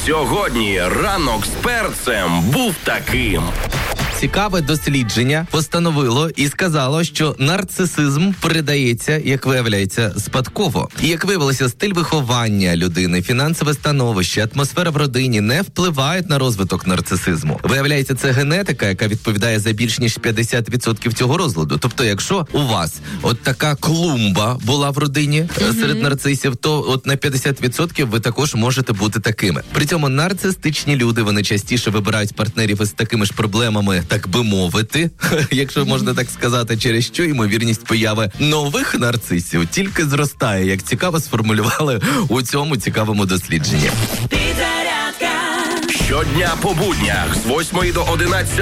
Сьогодні ранок з перцем був таким. Цікаве дослідження постановило і сказало, що нарцисизм передається, як виявляється, спадково. І як виявилося, стиль виховання людини, фінансове становище, атмосфера в родині не впливають на розвиток нарцисизму. Виявляється, це генетика, яка відповідає за більш ніж 50% цього розладу. Тобто, якщо у вас от така клумба була в родині серед нарцисів, то от на 50% ви також можете бути такими. При цьому нарцистичні люди, вони частіше вибирають партнерів із такими ж проблемами, так би мовити, якщо можна так сказати, через що ймовірність появи нових нарцисів тільки зростає, як цікаво сформулювали у цьому цікавому дослідженні. Щодня по буднях з 8 до 11